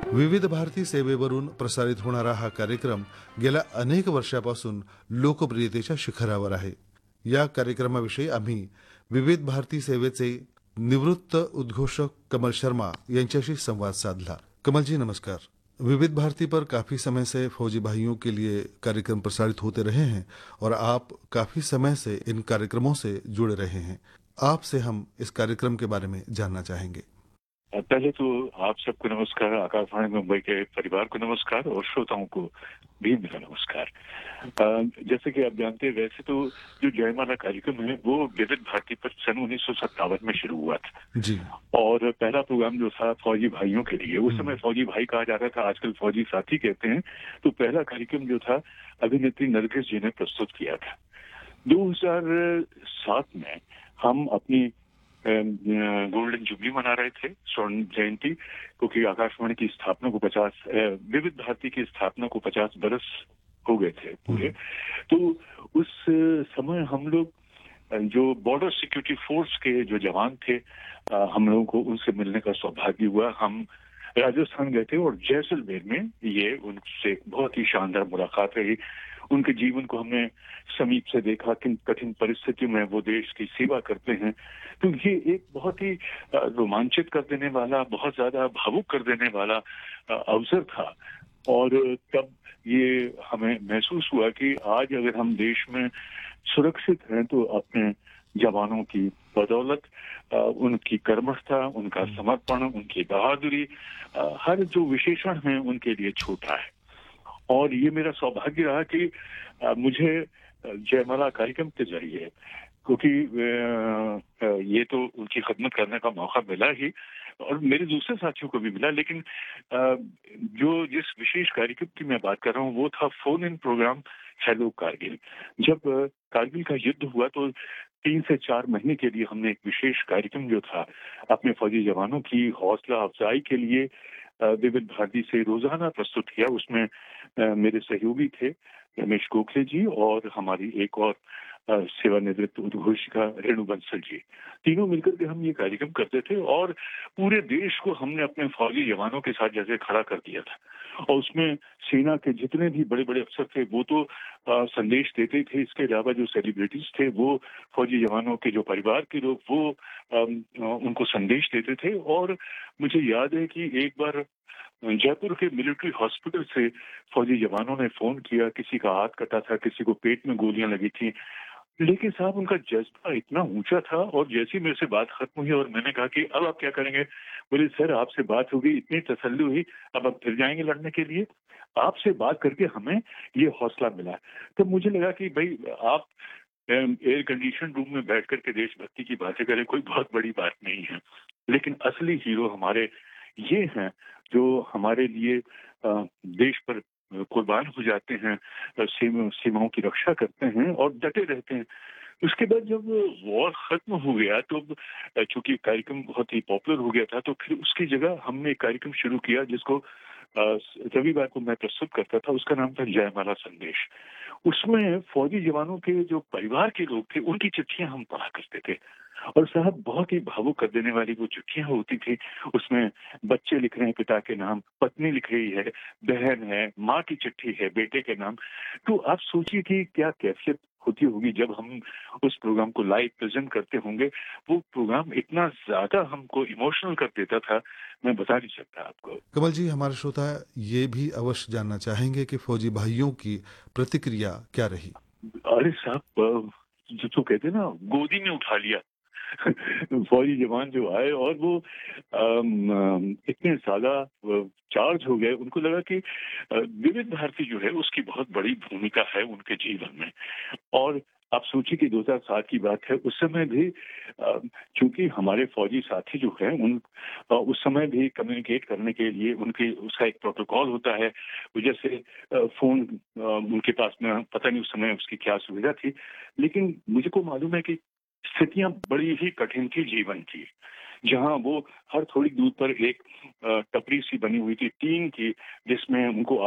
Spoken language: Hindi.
विविध भारती सेवेवरून प्रसारित होणारा हा कार्यक्रम गेल्या अनेक वर्षापासून लोकप्रियतेच्या शिखरावर आहे. या कार्यक्रमाविषयी आम्ही विविध भारती सेवेचे निवृत्त उद्घोषक कमल शर्मा यांच्याशी संवाद साधला. कमल जी नमस्कार. विविध भारती पर काफी समय से फौजी भाइयों के लिए कार्यक्रम प्रसारित होते रहे हैं और आप काफी समय से इन कार्यक्रमों से जुड़े रहे हैं. आपसे हम इस कार्यक्रम के बारे में जानना चाहेंगे. पहले तो आप सबको नमस्कार, आकाशवाणी मुंबई के परिवार को नमस्कार और श्रोताओं को भी मेरा नमस्कार। जैसे कि आप जानते हैं, वैसे तो जो जयमाला कार्यक्रम है वो विविध भारती पर सन 1957 में शुरू हुआ था जी. और पहला प्रोग्राम जो था फौजी भाइयों के लिए, उस समय फौजी भाई कहा जाता था, आजकल फौजी साथी कहते हैं। तो पहला कार्यक्रम जो था अभिनेत्री नरगिस जी ने प्रस्तुत किया था। 2007 में हम अपनी गोल्डन जुबली मना रहे थे, स्वर्ण जयंती, क्योंकि आकाशवाणी की स्थापना को 50 विविध भारती की स्थापना को 50 बरस हो गए थे पूरे। तो उस समय हम लोग जो बॉर्डर सिक्योरिटी फोर्स के जो जवान थे, हम लोगों को उनसे मिलने का सौभाग्य हुआ। हम राजस्थान गए थे और जैसलमेर में ये उनसे बहुत ही शानदार मुलाकात रही। उनके जीवन को हमने समीप से देखा, किन कठिन परिस्थितियों में वो देश की सेवा करते हैं। तो ये एक बहुत ही रोमांचित कर देने वाला, बहुत ज्यादा भावुक कर देने वाला अवसर था। और तब ये हमें महसूस हुआ कि आज अगर हम देश में सुरक्षित हैं तो अपने जवानों की बदौलत, उनकी कर्मठता, उनका समर्पण, उनकी बहादुरी, हर जो विशेषण है उनके लिए छोटा है। और ये मेरा सौभाग्य रहा कि मुझे जयमाला कार्यक्रम के जरिए, क्योंकि ये तो उनकी खिदमत करने का मौका मिला ही और मेरे दूसरे साथियों को भी मिला, लेकिन जो जिस विशेष कार्यक्रम की मैं बात कर रहा हूँ वो था phone in programme hello Kargil. जब कारगिल का युद्ध हुआ तो 3 से 4 महीने के लिए हमने एक विशेष कार्यक्रम जो था अपने फौजी जवानों की हौसला अफजाई के लिए विविध भारती से रोजाना प्रस्तुत किया। उसमें मेरे सहयोगी थे रमेश गोखले जी और हमारी एक और सेवानिवृत्त उद्घोषिका रेणु बंसल जी। तीनों मिलकर के हम ये कार्यक्रम करते थे और पूरे देश को हमने अपने फौजी जवानों के साथ जैसे खड़ा कर दिया था। और उसमें सेना के जितने भी बड़े बड़े अफसर थे वो तो संदेश देते थे। इसके अलावा जो सेलिब्रिटीज थे वो फौजी जवानों के जो परिवार के लोग वो उनको संदेश देते थे। और मुझे याद है कि एक बार जयपुर के मिलिट्री हॉस्पिटल से फौजी जवानों ने फोन किया, किसी का हाथ कटा था, किसी को पेट में गोलियां लगी थी, लेकिन साहब उनका जज्बा इतना ऊंचा था। और जैसी मेरे से बात खत्म हुई और मैंने कहा कि अब आप क्या करेंगे, बोले सर आपसे बात हो गई, इतनी तसल्ली हुई, अब आप फिर जाएंगे लड़ने के लिए। आपसे बात करके हमें ये हौसला मिला। तो मुझे लगा कि भाई आप एयर कंडीशन रूम में बैठ करके देशभक्ति की बातें करें, कोई बहुत बड़ी बात नहीं है, लेकिन असली हीरो हमारे ये हैं जो हमारे लिए देश पर कुर्बान हो जाते हैं, सीमाओं की रक्षा करते हैं और डटे रहते हैं। उसके बाद जब वॉर खत्म हो गया तो चूंकि कार्यक्रम बहुत ही पॉपुलर हो गया था, तो फिर उसकी जगह हमने एक कार्यक्रम शुरू किया जिसको रविवार को मैं प्रस्तुत करता था। उसका नाम था जयमाला संदेश। उसमें फौजी जवानों के जो परिवार के लोग थे उनकी चिट्ठियां हम पढ़ा करते थे। और साहब बहुत ही भावुक कर देने वाली वो चिट्ठियां होती थी। उसमें बच्चे लिख रहे हैं पिता के नाम, पत्नी लिख रही है, बहन है, माँ की चिट्ठी है बेटे के नाम। तो आप सोचिए कि क्या कैफियत होती होगी जब हम उस प्रोग्राम को लाइव प्रेजेंट करते होंगे। वो प्रोग्राम इतना ज्यादा हमको इमोशनल कर देता था, मैं बता नहीं सकता आपको। कमल जी, हमारे श्रोता ये भी अवश्य जानना चाहेंगे कि फौजी भाइयों की प्रतिक्रिया क्या रही. अरे साहब, जो कहते हैं ना, गोदी में उठा लिया। फौजी जवान जो आए और वो इतने ज्यादा चार्ज हो गए, उनको लगा कि विविध भारती जो है उसकी बहुत बड़ी भूमिका है उनके जीवन में। और आप सोचिए कि 2007 की बात है, उस समय भी चूंकि हमारे फौजी साथी जो हैं उन उस समय भी कम्युनिकेट करने के लिए उनके उसका एक प्रोटोकॉल होता है। जैसे फोन उनके पास में, पता नहीं उस समय उसकी क्या सुविधा थी, लेकिन मुझे को मालूम है कि स्थितियां बड़ी ही कठिन थी जीवन की, जहां वो हर थोड़ी दूर पर एक टपरी सी बनी हुई थी टीन की, जिसमें उनको